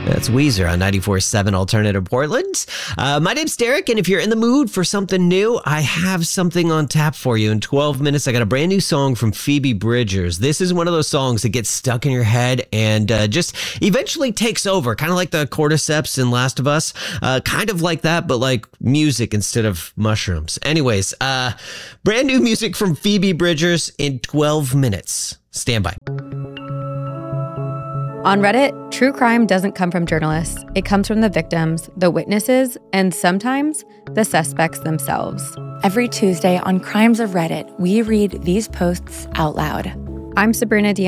That's Weezer on 94.7 Alternative Portland. My name's Derek, and if you're in the mood for something new, I have something on tap for you. In 12 minutes, I got a brand new song from Phoebe Bridgers. This is one of those songs that gets stuck in your head and just eventually takes over, kind of like the cordyceps in Last of Us. Kind of like that, but like music instead of mushrooms. Anyways, brand new music from Phoebe Bridgers in 12 minutes. Stand by. On Reddit, true crime doesn't come from journalists. It comes from the victims, the witnesses, and sometimes the suspects themselves. Every Tuesday on Crimes of Reddit, we read these posts out loud. I'm Sabrina